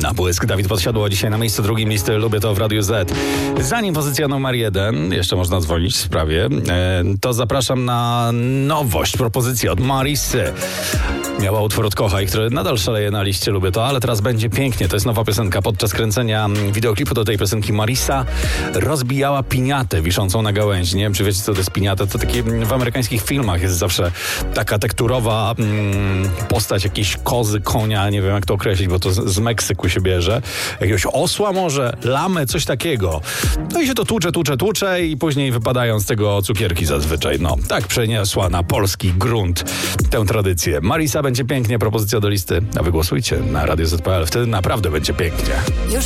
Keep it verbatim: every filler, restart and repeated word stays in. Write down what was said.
Na błysk Dawid Podsiadło dzisiaj na miejscu drugim listy Lubię to w Radiu Z. Zanim pozycja numer jeden, jeszcze można dzwonić w sprawie, e, to zapraszam na nowość, propozycję od Marissy. Miała utwór od Kochaj, który nadal szaleje na liście Lubię to, ale teraz będzie pięknie. To jest nowa piosenka. Podczas kręcenia wideoklipu do tej piosenki Marissa rozbijała piniatę wiszącą na gałęzi. Nie wiem, czy wiecie, co to jest piniata. To takie w amerykańskich filmach jest zawsze taka tekturowa mm, postać jakiejś kozy, konia, nie wiem jak to określić, bo to z, z Meksyku się bierze. Jakiegoś osła może, lamę, coś takiego. No i się to tłucze, tłucze, tłucze i później wypadają z tego cukierki zazwyczaj. No, tak przeniosła na polski grunt tę tradycję. Marissa, będzie pięknie, propozycja do listy, a wy głosujcie na radio zet kropka pe el. Wtedy naprawdę będzie pięknie. Już